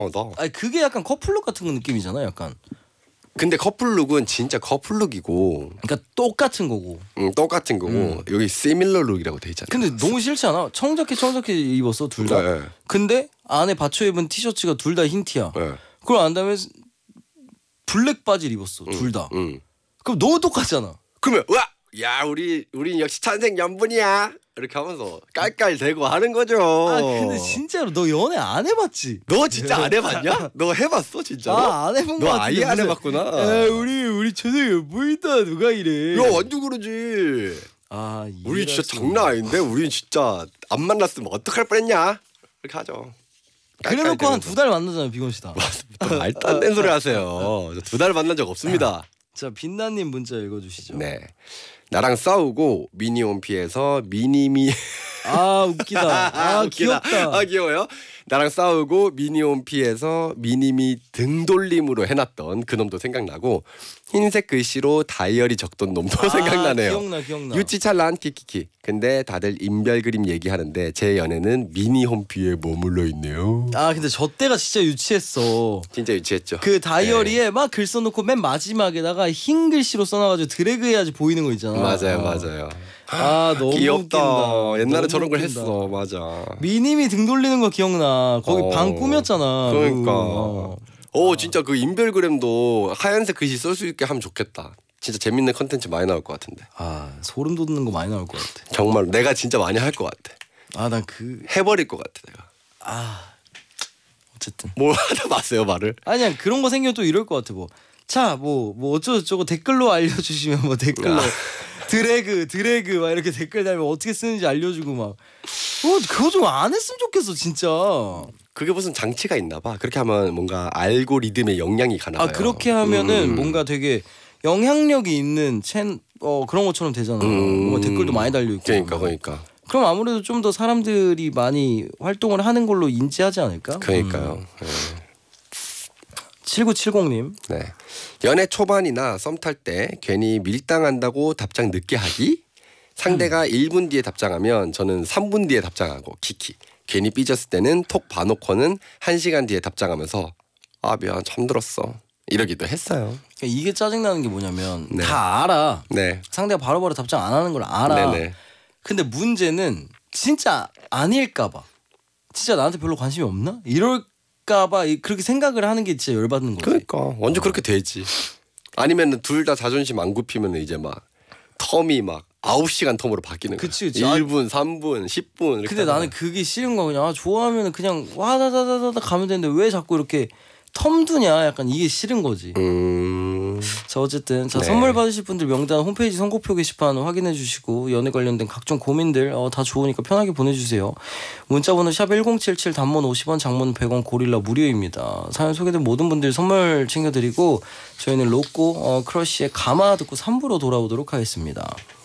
나. 아니 그게 약간 커플룩 같은 느낌이잖아, 약간. 근데 커플룩은 진짜 커플룩이고. 그러니까 똑같은 거고. 똑같은 거고 여기 시밀러 룩이라고 돼 있잖아. 근데 너무 싫지 않아? 청자켓 입었어 둘 다. 네. 근데 안에 받쳐 입은 티셔츠가 둘 다 흰 티야. 네. 그걸 안 다음에 블랙 바지를 입었어 둘 다. 그럼 너무 똑같잖아. 그러면 야 우리 역시 천생연분이야 이렇게 하면서 깔깔대고 하는 거죠. 아 근데 진짜로 너 연애 안 해봤지? 너 진짜 안 해봤냐? 너 해봤어 진짜로? 안 해본 거 너 같은데. 아예 안 해봤구나. 야, 우리 천생연분이다 누가 이래? 야 완전 그러지. 우리 진짜 장난 아닌데 우리 진짜 안 만났으면 어떡할 뻔했냐? 이렇게 하죠. 그래놓고 한 2달 만나잖아요 비건 씨다. 말도 안 되는 소리 하세요. 2달 만난 적 없습니다. 자 빛나님 문자 읽어주시죠. 네. 나랑 싸우고 미니홈피에서 미니미 아 웃기다. 귀엽다. 귀여워요. 나랑 싸우고 미니홈피에서 미니미 등돌림으로 해놨던 그 놈도 생각나고 흰색 글씨로 다이어리 적던 놈도 생각나네요. 기억나. 유치찰란 키키키. 근데 다들 인별 그림 얘기하는데 제 연애는 미니홈피에 머물러 있네요. 근데 저 때가 진짜 유치했어. 진짜 유치했죠. 그 다이어리에 막 글 써놓고 맨 마지막에다가 흰 글씨로 써놔가지고 드래그 해야지 보이는 거 있잖아. 맞아요. 너무 귀엽다. 웃긴다. 옛날에 너무 저런 걸 웃긴다. 했어. 맞아. 미님이 등 돌리는 거 기억나. 거기 방 꾸몄잖아. 그러니까. 진짜 그 인별그램도 하얀색 글씨 쓸 수 있게 하면 좋겠다. 진짜 재밌는 컨텐츠 많이 나올 것 같은데. 소름 돋는 거 많이 나올 것 같아. 정말 내가 진짜 많이 할 것 같아. 난 해버릴 것 같아 내가. 어쨌든. 뭘 하다 마세요 말을. 아니야 그런 거 생기면 또 이럴 것 같아 뭐. 자 뭐 어쩌고저쩌고 댓글로 알려주시면 뭐 댓글로 드래그 막 이렇게 댓글 달면 어떻게 쓰는지 알려주고 막. 그거 좀 안 했으면 좋겠어 진짜. 그게 무슨 장치가 있나 봐. 그렇게 하면 뭔가 알고리즘에 영향이 가나 봐요. 그렇게 하면은 뭔가 되게 영향력이 있는 그런 것처럼 되잖아. 뭔가 댓글도 많이 달려 있고. 그러니까. 그럼 아무래도 좀 더 사람들이 많이 활동을 하는 걸로 인지하지 않을까? 그러니까요. 7970님. 네. 연애 초반이나 썸 탈 때 괜히 밀당한다고 답장 늦게 하기. 상대가 1분 뒤에 답장하면 저는 3분 뒤에 답장하고 키키. 괜히 삐졌을 때는 톡 봐놓고는 1시간 뒤에 답장하면서 미안 잠들었어 이러기도 했어요. 그러니까 이게 짜증나는 게 뭐냐면 네. 다 알아. 네. 상대가 바로바로 답장 안 하는 걸 알아. 네네. 근데 문제는 진짜 아닐까 봐. 진짜 나한테 별로 관심이 없나? 이럴까 봐 그렇게 생각을 하는 게 진짜 열받는 거지. 그러니까 완전 그렇게 되지. 아니면 둘 다 자존심 안 굽히면 이제 막 텀이 막 9시간 텀으로 바뀌는 거야. 그치. 1분, 3분, 10분 이렇게. 근데 나는 그게 싫은 거 그냥 좋아하면 그냥 와다다다다 가면 되는데 왜 자꾸 이렇게 텀 두냐 약간 이게 싫은 거지. 자 어쨌든 네. 선물 받으실 분들 명단 홈페이지 선곡표 게시판 확인해 주시고 연애 관련된 각종 고민들 다 좋으니까 편하게 보내주세요. 문자번호 샵 1077 단문 50원 장문 100원 고릴라 무료입니다. 사연 소개된 모든 분들 선물 챙겨드리고 저희는 로꼬 크러쉬의 가마 듣고 3부로 돌아오도록 하겠습니다.